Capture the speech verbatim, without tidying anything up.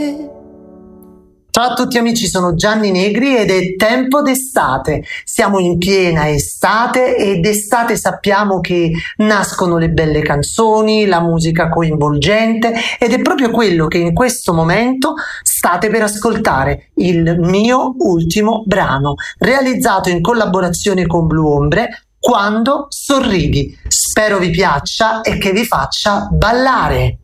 Ciao a tutti amici, sono Gianni Negri ed è tempo d'estate. Siamo in piena estate ed d'estate sappiamo che nascono le belle canzoni, la musica coinvolgente ed è proprio quello che in questo momento state per ascoltare, il mio ultimo brano, realizzato in collaborazione con Blu Ombre, Quando sorridi. Spero vi piaccia e che vi faccia ballare.